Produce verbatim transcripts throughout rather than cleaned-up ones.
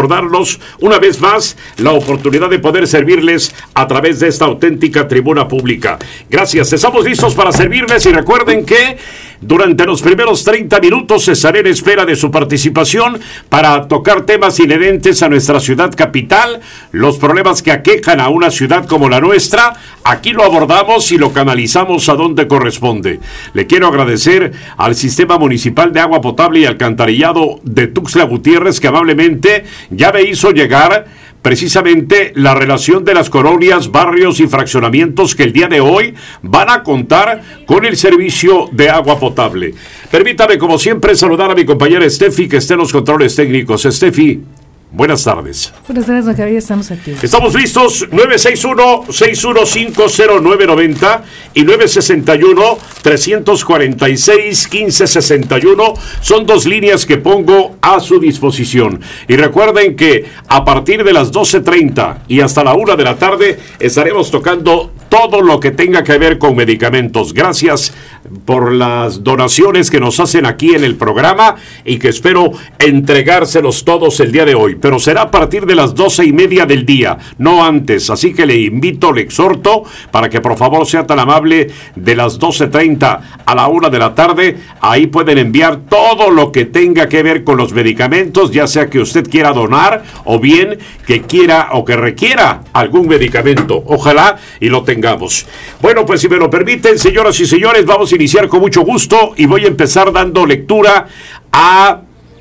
recordarnos una vez más la oportunidad de poder servirles a través de esta auténtica tribuna pública. Gracias, estamos listos para servirles y recuerden que durante los primeros treinta minutos estaré en espera de su participación para tocar temas inherentes a nuestra ciudad capital, los problemas que aquejan a una ciudad como la nuestra. Aquí lo abordamos y lo canalizamos a donde corresponde. Le quiero agradecer al Sistema Municipal de Agua Potable y Alcantarillado de Tuxtla Gutiérrez, que amablemente ya me hizo llegar precisamente la relación de las colonias, barrios y fraccionamientos que el día de hoy van a contar con el servicio de agua potable. Permítame, como siempre, saludar a mi compañera Steffi, que está en los controles técnicos. Steffi, buenas tardes. Buenas tardes, don Javier, estamos aquí. Estamos listos, nueve seis uno, seis uno cinco, cero nueve nueve cero y nueve seis uno, tres cuatro seis, uno cinco seis uno son dos líneas que pongo a su disposición. Y recuerden que a partir de las doce treinta y hasta la una de la tarde estaremos tocando todo lo que tenga que ver con medicamentos. Gracias por las donaciones que nos hacen aquí en el programa y que espero entregárselos todos el día de hoy. Pero será a partir de las doce y media del día, no antes. Así que le invito, le exhorto para que por favor sea tan amable de las doce treinta a la una de la tarde. Ahí pueden enviar todo lo que tenga que ver con los medicamentos, ya sea que usted quiera donar o bien que quiera o que requiera algún medicamento. Ojalá y lo tengamos. Bueno, pues si me lo permiten, señoras y señores, vamos a iniciar con mucho gusto y voy a empezar dando lectura a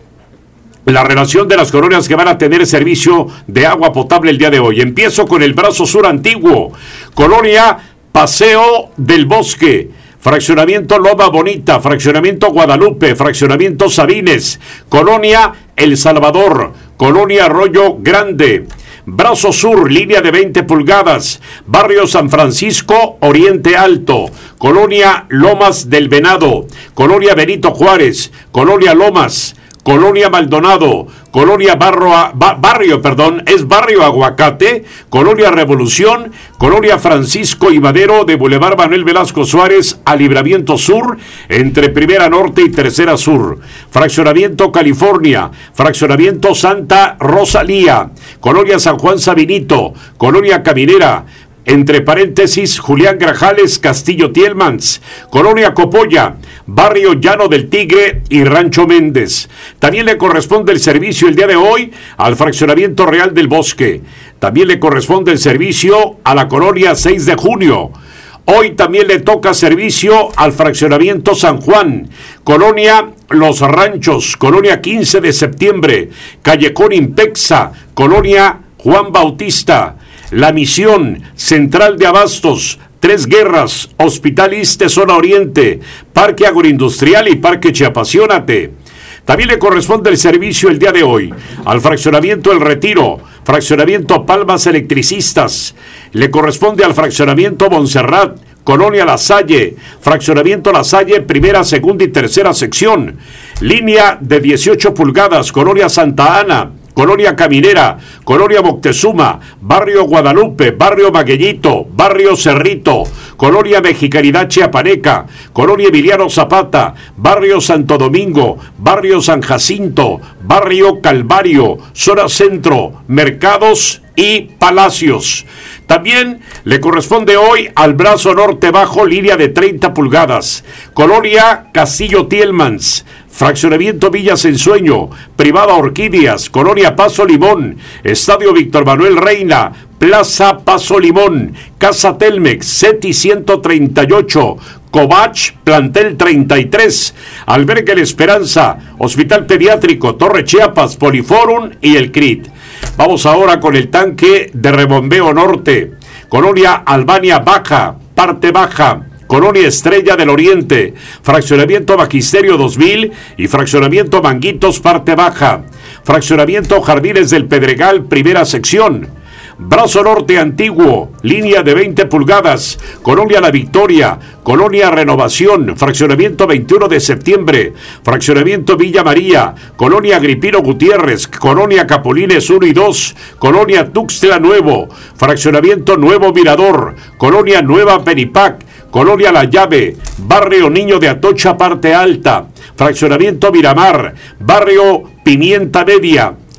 la relación de las colonias que van a tener servicio de agua potable el día de hoy. Empiezo con el brazo sur antiguo, colonia Paseo del Bosque, fraccionamiento Loma Bonita, fraccionamiento Guadalupe, fraccionamiento Sabines, colonia El Salvador, colonia Arroyo Grande. Brazo sur, línea de veinte pulgadas, barrio San Francisco, Oriente Alto, colonia Lomas del Venado, colonia Benito Juárez, colonia Lomas, colonia Maldonado, colonia Barro, ba, Barrio, perdón, es Barrio Aguacate, colonia Revolución, colonia Francisco y Madero de Boulevard Manuel Velasco Suárez a Libramiento Sur, entre Primera Norte y Tercera Sur, fraccionamiento California, fraccionamiento Santa Rosalía, colonia San Juan Sabinito, colonia Caminera, entre paréntesis, Julián Grajales, Castillo Tielmans, colonia Copolla, barrio Llano del Tigre y Rancho Méndez. También le corresponde el servicio el día de hoy al fraccionamiento Real del Bosque. También le corresponde el servicio a la colonia seis de junio. Hoy también le toca servicio al fraccionamiento San Juan, colonia Los Ranchos, colonia quince de septiembre, Callejón Impexa, colonia Juan Bautista, La Misión, Central de Abastos, Tres Guerras, Hospital Iste, Zona Oriente, Parque Agroindustrial y Parque Chiapasionate. También le corresponde el servicio el día de hoy al fraccionamiento El Retiro, fraccionamiento Palmas Electricistas. Le corresponde al fraccionamiento Montserrat, colonia La Salle, fraccionamiento La Salle, primera, segunda y tercera sección. Línea de dieciocho pulgadas, colonia Santa Ana, colonia Caminera, colonia Moctezuma, barrio Guadalupe, barrio Maguellito, barrio Cerrito, colonia Mexicanidad Chiapaneca, colonia Emiliano Zapata, barrio Santo Domingo, barrio San Jacinto, barrio Calvario, zona centro, mercados y palacios. También le corresponde hoy al brazo norte bajo, línea de treinta pulgadas, colonia Castillo Tielmans, fraccionamiento Villas Ensueño, privada Orquídeas, colonia Paso Limón, estadio Víctor Manuel Reina, Plaza Paso Limón, Casa Telmex, SETI ciento treinta y ocho, Covach, plantel treinta y tres, Albergue La Esperanza, Hospital Pediátrico, Torre Chiapas, Poliforum y el C R I T. Vamos ahora con el tanque de rebombeo norte, colonia Albania Baja, parte baja, colonia Estrella del Oriente, fraccionamiento Magisterio dos mil y fraccionamiento Manguitos, parte baja, fraccionamiento Jardines del Pedregal, primera sección. Brazo Norte Antiguo, línea de veinte pulgadas, colonia La Victoria, colonia Renovación, fraccionamiento veintiuno de septiembre, fraccionamiento Villa María, colonia Agripino Gutiérrez, colonia Capulines uno y dos, colonia Tuxtla Nuevo, fraccionamiento Nuevo Mirador, colonia Nueva Penipac, colonia La Llave, barrio Niño de Atocha, parte alta, fraccionamiento Miramar, barrio Pimienta Media,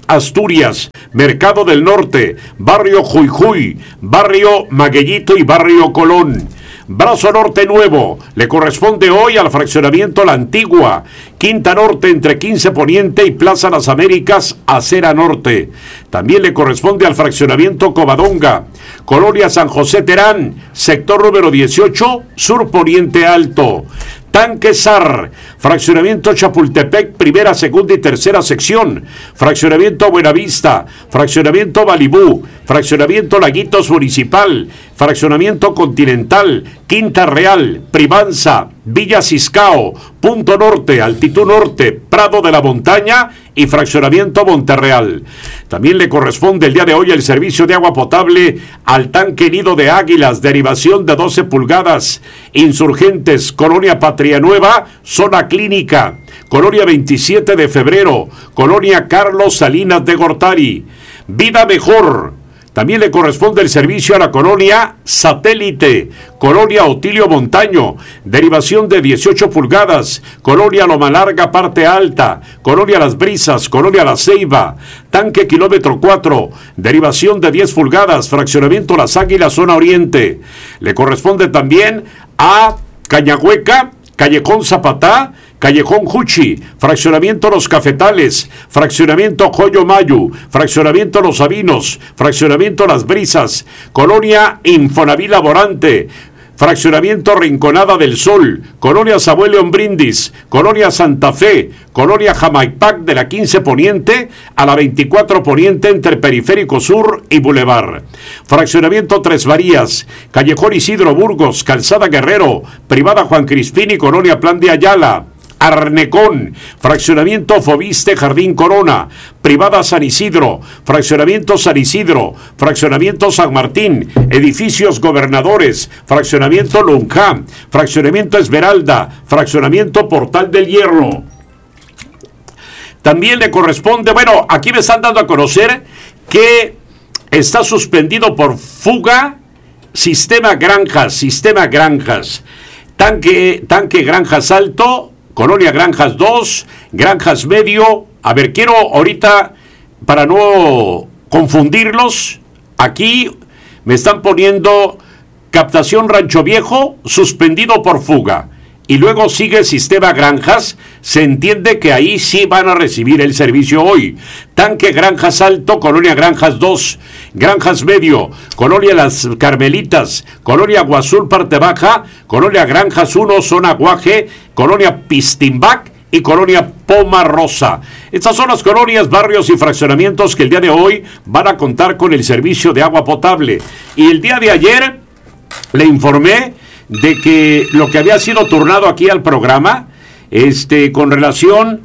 Asturias, Mercado del Norte, Barrio Jujuy, Barrio Maguellito y Barrio Colón. Brazo Norte Nuevo le corresponde hoy al fraccionamiento La Antigua, Quinta Norte entre quince Poniente y Plaza Las Américas, Acera Norte. También le corresponde al fraccionamiento Covadonga, Colonia San José Terán, sector número dieciocho, Sur Poniente Alto. Tanque Sar, fraccionamiento Chapultepec, primera, segunda y tercera sección, fraccionamiento Buenavista, fraccionamiento Balibú, fraccionamiento Laguitos Municipal, fraccionamiento Continental, Quinta Real, Privanza, Villa Ciscao, Punto Norte, Altitud Norte, Prado de la Montaña y fraccionamiento Monterreal. También le corresponde el día de hoy el servicio de agua potable al tanque Nido de Águilas, derivación de doce pulgadas, Insurgentes, Colonia Patria Nueva, zona clínica, Colonia veintisiete de febrero, Colonia Carlos Salinas de Gortari. Vida Mejor. También le corresponde el servicio a la colonia Satélite, Colonia Otilio Montaño, derivación de dieciocho pulgadas, Colonia Loma Larga, parte alta, Colonia Las Brisas, Colonia La Ceiba, tanque kilómetro cuatro, derivación de diez pulgadas, fraccionamiento Las Águilas, zona oriente. Le corresponde también a Cañahueca, Callejón Zapatá, Callejón Juchi, fraccionamiento Los Cafetales, fraccionamiento Joyo Mayu, fraccionamiento Los Sabinos, fraccionamiento Las Brisas, Colonia Infonavit Laborante, fraccionamiento Rinconada del Sol, Colonia Samuel León Brindis, Colonia Santa Fe, Colonia Jamaipac de la quince Poniente a la veinticuatro Poniente entre Periférico Sur y Boulevard. Fraccionamiento Tres Varías, Callejón Isidro Burgos, Calzada Guerrero, Privada Juan Crispín y Colonia Plan de Ayala. Arnecón, fraccionamiento Fobiste Jardín Corona, Privada San Isidro, fraccionamiento San Isidro, fraccionamiento San Martín, edificios Gobernadores, fraccionamiento Lonja, fraccionamiento Esmeralda, fraccionamiento Portal del Hierro. También le corresponde, bueno, aquí me están dando a conocer que está suspendido por fuga Sistema Granjas, Sistema Granjas, tanque, tanque Granjas Alto, Colonia Granjas dos, Granjas Medio. A ver, quiero ahorita, para no confundirlos, aquí me están poniendo Captación Rancho Viejo, suspendido por fuga. Y luego sigue Sistema Granjas, se entiende que ahí sí van a recibir el servicio hoy. Tanque Granjas Alto, Colonia Granjas dos, Granjas Medio, Colonia Las Carmelitas, Colonia Aguazul Parte Baja, Colonia Granjas uno, Zona Guaje, Colonia Pistimbac y Colonia Poma Rosa. Estas son las colonias, barrios y fraccionamientos que el día de hoy van a contar con el servicio de agua potable. Y el día de ayer le informé de que lo que había sido turnado aquí al programa, este, con relación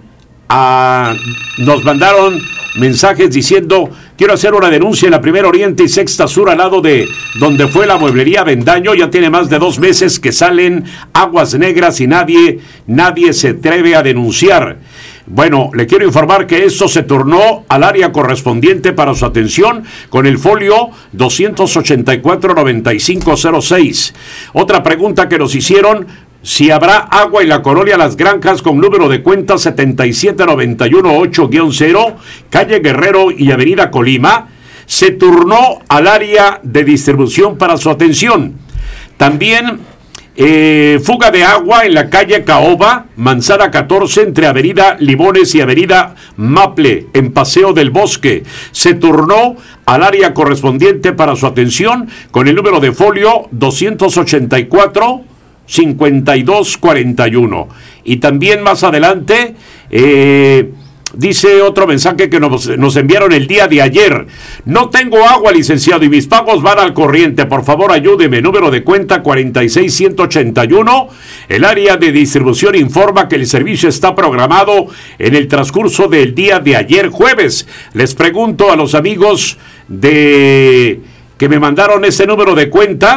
a, nos mandaron mensajes diciendo, quiero hacer una denuncia en la Primera Oriente y Sexta Sur, al lado de donde fue la mueblería Vendaño. Ya tiene más de dos meses que salen aguas negras y nadie, nadie se atreve a denunciar. Bueno, le quiero informar que esto se turnó al área correspondiente para su atención con el folio doscientos ochenta y cuatro, noventa y cinco cero seis. Otra pregunta que nos hicieron, si habrá agua en la colonia Las Granjas con número de cuenta setenta y siete noventa y uno ocho guión cero, calle Guerrero y avenida Colima, se turnó al área de distribución para su atención. También Eh, fuga de agua en la calle Caoba, Manzana catorce, entre avenida Limones y avenida Maple, en Paseo del Bosque. Se turnó al área correspondiente para su atención con el número de folio doscientos ochenta y cuatro, cincuenta y dos cuarenta y uno. Y también más adelante, eh... dice otro mensaje que nos, nos enviaron el día de ayer. No tengo agua, licenciado, y mis pagos van al corriente. Por favor, ayúdeme. Número de cuenta cuarenta y seis ciento ochenta y uno. El área de distribución informa que el servicio está programado en el transcurso del día de ayer, jueves. Les pregunto a los amigos de que me mandaron ese número de cuenta,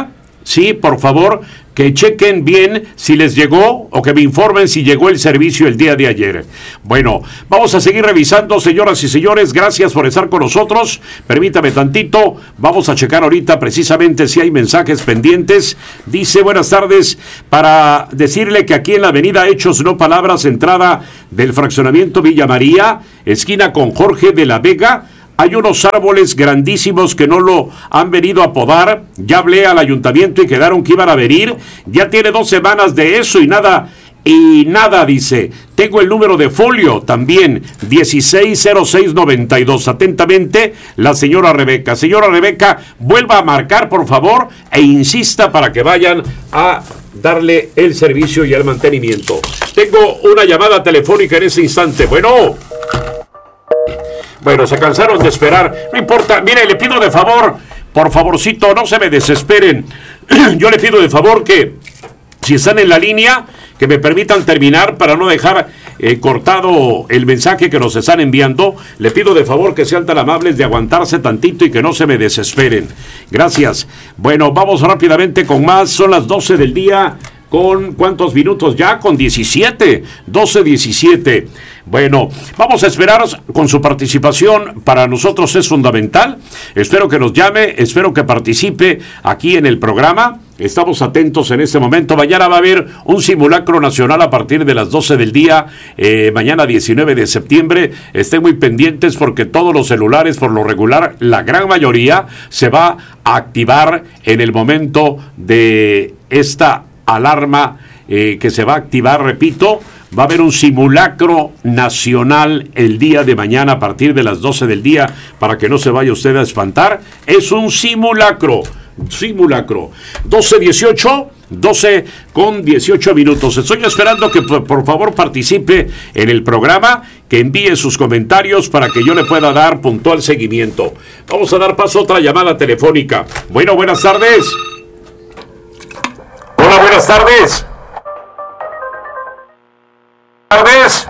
Sí, por favor, que chequen bien si les llegó o que me informen si llegó el servicio el día de ayer. Bueno, vamos a seguir revisando, señoras y señores. Gracias por estar con nosotros. Permítame tantito. Vamos a checar ahorita precisamente si hay mensajes pendientes. Dice, buenas tardes, para decirle que aquí en la avenida Hechos No Palabras, entrada del fraccionamiento Villa María, esquina con Jorge de la Vega, hay unos árboles grandísimos que no lo han venido a podar. Ya hablé al ayuntamiento y quedaron que iban a venir. Ya tiene dos semanas de eso y nada, y nada, dice. Tengo el número de folio también, dieciséis cero seis noventa y dos. Atentamente, la señora Rebeca. Señora Rebeca, vuelva a marcar, por favor, e insista para que vayan a darle el servicio y el mantenimiento. Tengo una llamada telefónica en ese instante. Bueno... Bueno, se cansaron de esperar. No importa. Mire, le pido de favor, por favorcito, no se me desesperen. Yo le pido de favor que, si están en la línea, que me permitan terminar para no dejar eh, cortado el mensaje que nos están enviando. Le pido de favor que sean tan amables de aguantarse tantito y que no se me desesperen. Gracias. Bueno, vamos rápidamente con más. Son las doce del día. ¿Con cuántos minutos ya? Con diecisiete. doce diecisiete. Bueno, vamos a esperar con su participación. Para nosotros es fundamental. Espero que nos llame, espero que participe aquí en el programa. Estamos atentos en este momento. Mañana va a haber un simulacro nacional a partir de las doce del día, eh, mañana diecinueve de septiembre. Estén muy pendientes porque todos los celulares, por lo regular, la gran mayoría, se va a activar en el momento de esta alarma eh, que se va a activar, repito. Va a haber un simulacro nacional el día de mañana a partir de las doce del día, para que no se vaya usted a espantar. Es un simulacro, simulacro. doce dieciocho, doce con dieciocho minutos. Estoy esperando que por, por favor participe en el programa, que envíe sus comentarios para que yo le pueda dar puntual seguimiento. Vamos a dar paso a otra llamada telefónica. Bueno, buenas tardes. Hola, buenas tardes. Buenas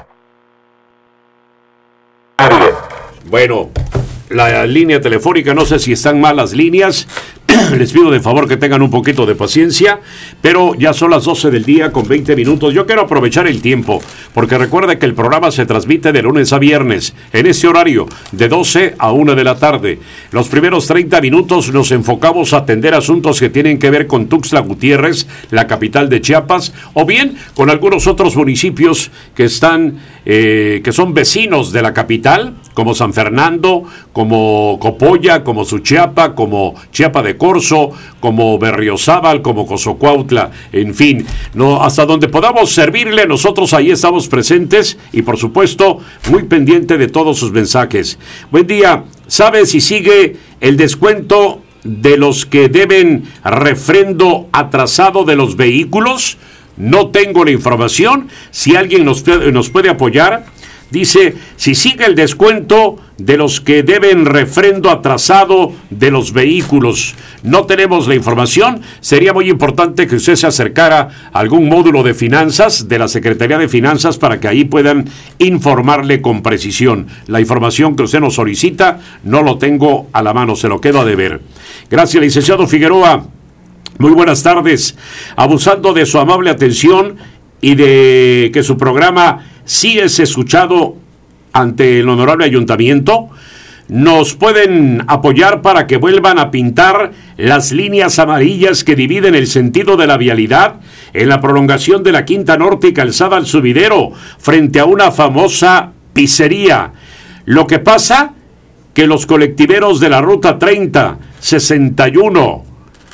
tardes. Bueno, la línea telefónica, no sé si están mal las líneas. Les pido de favor que tengan un poquito de paciencia, pero ya son las doce del día con veinte minutos. Yo quiero aprovechar el tiempo, porque recuerde que el programa se transmite de lunes a viernes, en ese horario, de doce a una de la tarde. Los primeros treinta minutos nos enfocamos a atender asuntos que tienen que ver con Tuxtla Gutiérrez, la capital de Chiapas, o bien con algunos otros municipios que están, eh, que son vecinos de la capital, como San Fernando, como Copolla, como Suchiapa, como Chiapa de Corzo, como Berriozábal, como Cozocuautla, en fin, no, hasta donde podamos servirle, nosotros ahí estamos presentes y por supuesto muy pendiente de todos sus mensajes. Buen día. ¿Sabe si sigue el descuento de los que deben refrendo atrasado de los vehículos? No tengo la información. Si alguien nos, nos puede apoyar. Dice, si sigue el descuento de los que deben refrendo atrasado de los vehículos. No tenemos la información. Sería muy importante que usted se acercara a algún módulo de finanzas de la Secretaría de Finanzas para que ahí puedan informarle con precisión. La información que usted nos solicita no lo tengo a la mano, se lo quedo a deber. Gracias, licenciado Figueroa. Muy buenas tardes. Abusando de su amable atención y de que su programa sí es escuchado ante el honorable ayuntamiento, nos pueden apoyar para que vuelvan a pintar las líneas amarillas que dividen el sentido de la vialidad en la prolongación de la Quinta Norte y Calzada al Subidero, frente a una famosa pizzería. Lo que pasa que los colectiveros de la ruta treinta, sesenta y uno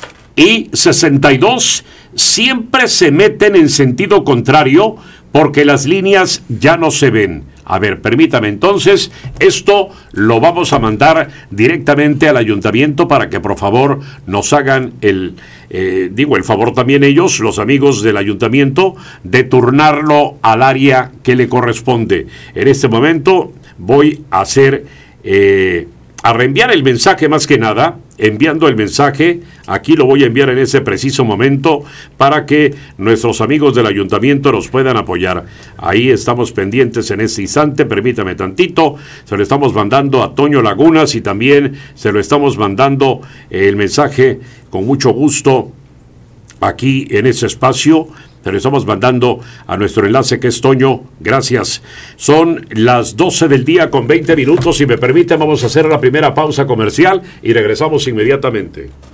y sesenta y dos siempre se meten en sentido contrario porque las líneas ya no se ven. A ver, permítame entonces, esto lo vamos a mandar directamente al ayuntamiento para que por favor nos hagan el, eh, digo, el favor también ellos, los amigos del ayuntamiento, de turnarlo al área que le corresponde. En este momento voy a hacer, eh, a reenviar el mensaje más que nada, enviando el mensaje, aquí lo voy a enviar en ese preciso momento para que nuestros amigos del ayuntamiento nos puedan apoyar. Ahí estamos pendientes en este instante, permítame tantito, se lo estamos mandando a Toño Lagunas y también se lo estamos mandando eh, el mensaje con mucho gusto aquí en ese espacio. Te lo estamos mandando a nuestro enlace que es Toño. Gracias. Son las doce del día con veinte minutos. Si me permite, vamos a hacer la primera pausa comercial y regresamos inmediatamente.